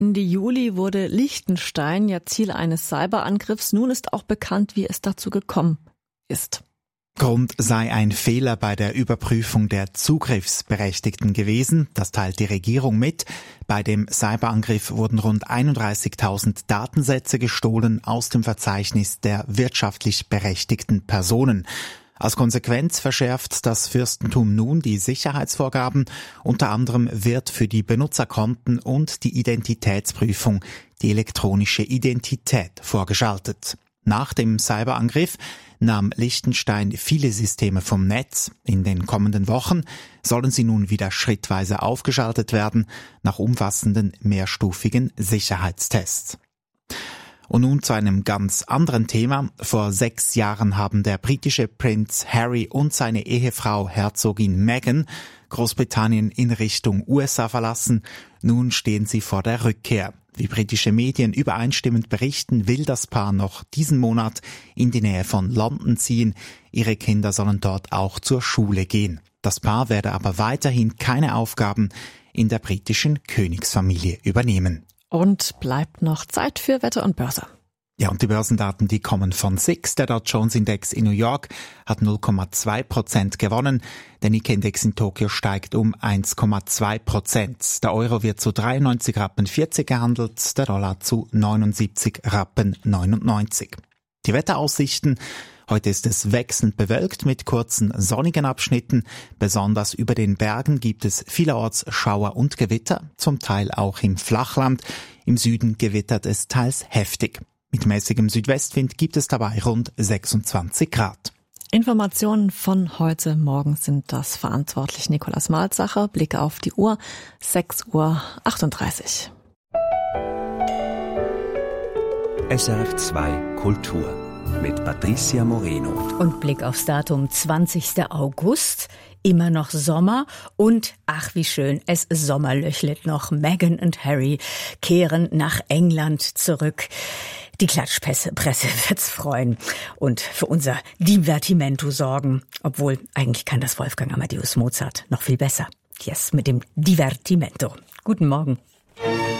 Ende Juli wurde Liechtenstein ja Ziel eines Cyberangriffs. Nun ist auch bekannt, wie es dazu gekommen ist. Grund sei ein Fehler bei der Überprüfung der Zugriffsberechtigten gewesen. Das teilt die Regierung mit. Bei dem Cyberangriff wurden rund 31.000 Datensätze gestohlen aus dem Verzeichnis der wirtschaftlich berechtigten Personen. Als Konsequenz verschärft das Fürstentum nun die Sicherheitsvorgaben. Unter anderem wird für die Benutzerkonten und die Identitätsprüfung die elektronische Identität vorgeschaltet. Nach dem Cyberangriff nahm Liechtenstein viele Systeme vom Netz. In den kommenden Wochen sollen sie nun wieder schrittweise aufgeschaltet werden, nach umfassenden mehrstufigen Sicherheitstests. Und nun zu einem ganz anderen Thema. Vor 6 Jahren haben der britische Prinz Harry und seine Ehefrau Herzogin Meghan Großbritannien in Richtung USA verlassen. Nun stehen sie vor der Rückkehr. Wie britische Medien übereinstimmend berichten, will das Paar noch diesen Monat in die Nähe von London ziehen. Ihre Kinder sollen dort auch zur Schule gehen. Das Paar werde aber weiterhin keine Aufgaben in der britischen Königsfamilie übernehmen. Und bleibt noch Zeit für Wetter und Börse. Ja, und die Börsendaten, die kommen von SIX. Der Dow Jones Index in New York hat 0,2% gewonnen. Der Nikkei-Index in Tokio steigt um 1,2%. Der Euro wird zu 93,40 Rappen gehandelt, der Dollar zu 79,99 Rappen. Die Wetteraussichten: Heute ist es wechselnd bewölkt mit kurzen sonnigen Abschnitten. Besonders über den Bergen gibt es vielerorts Schauer und Gewitter, zum Teil auch im Flachland. Im Süden gewittert es teils heftig. Mit mäßigem Südwestwind gibt es dabei rund 26 Grad. Informationen von heute Morgen sind das verantwortlich Nikolaus Malzacher. Blicke auf die Uhr, 6:38 Uhr. SRF 2 Kultur mit Patricia Moreno. Und Blick aufs Datum 20. August. Immer noch Sommer und, ach wie schön, es sommerlöchlet noch. Meghan und Harry kehren nach England zurück. Die Klatschpresse wird's freuen und für unser Divertimento sorgen. Obwohl, eigentlich kann das Wolfgang Amadeus Mozart noch viel besser. Yes, mit dem Divertimento. Guten Morgen.